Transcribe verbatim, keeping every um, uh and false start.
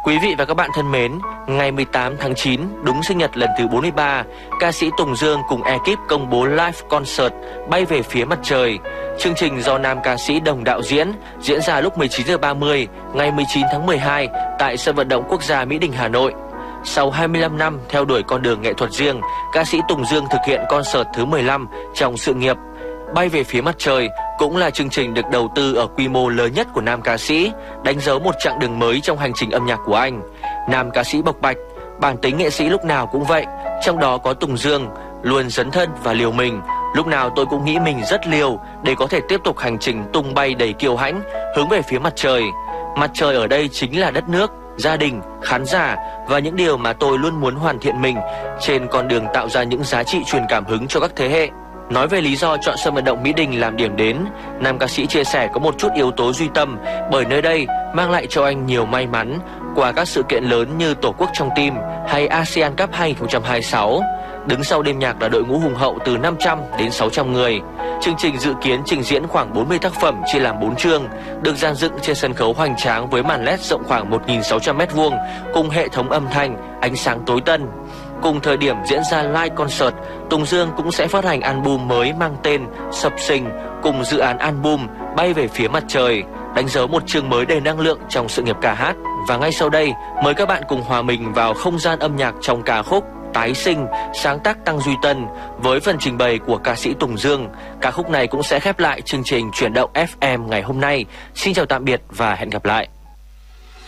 Quý vị và các bạn thân mến, ngày mười tám tháng chín, đúng sinh nhật lần thứ bốn mươi ba, ca sĩ Tùng Dương cùng ekip công bố live concert Bay về phía mặt trời. Chương trình do nam ca sĩ đồng đạo diễn, diễn ra lúc mười chín giờ ba mươi ngày mười chín tháng mười hai tại sân vận động quốc gia Mỹ Đình, Hà Nội. Sau hai mươi lăm năm theo đuổi con đường nghệ thuật riêng, ca sĩ Tùng Dương thực hiện concert thứ mười lăm trong sự nghiệp. Bay về phía mặt trời cũng là chương trình được đầu tư ở quy mô lớn nhất của nam ca sĩ, đánh dấu một chặng đường mới trong hành trình âm nhạc của anh. Nam ca sĩ bộc bạch, bản tính nghệ sĩ lúc nào cũng vậy, trong đó có Tùng Dương, luôn dấn thân và liều mình. Lúc nào tôi cũng nghĩ mình rất liều để có thể tiếp tục hành trình tung bay đầy kiêu hãnh, hướng về phía mặt trời. Mặt trời ở đây chính là đất nước, gia đình, khán giả và những điều mà tôi luôn muốn hoàn thiện mình trên con đường tạo ra những giá trị truyền cảm hứng cho các thế hệ. Nói về lý do chọn sân vận động Mỹ Đình làm điểm đến, nam ca sĩ chia sẻ có một chút yếu tố duy tâm, bởi nơi đây mang lại cho anh nhiều may mắn qua các sự kiện lớn như Tổ quốc trong tim hay ASEAN Cup hai không hai sáu. Đứng sau đêm nhạc là đội ngũ hùng hậu từ năm trăm đến sáu trăm người. Chương trình dự kiến trình diễn khoảng bốn mươi tác phẩm chia làm bốn chương, được dàn dựng trên sân khấu hoành tráng với màn led rộng khoảng một nghìn sáu trăm mét vuông cùng hệ thống âm thanh, ánh sáng tối tân. Cùng thời điểm diễn ra live concert, Tùng Dương cũng sẽ phát hành album mới mang tên Sập Sình cùng dự án album Bay về phía mặt trời, đánh dấu một chương mới đầy năng lượng trong sự nghiệp ca hát. Và ngay sau đây, mời các bạn cùng hòa mình vào không gian âm nhạc trong ca khúc Tái Sinh, sáng tác Tăng Duy Tân với phần trình bày của ca sĩ Tùng Dương. Ca khúc này cũng sẽ khép lại chương trình Chuyển động ép em ngày hôm nay. Xin chào tạm biệt và hẹn gặp lại.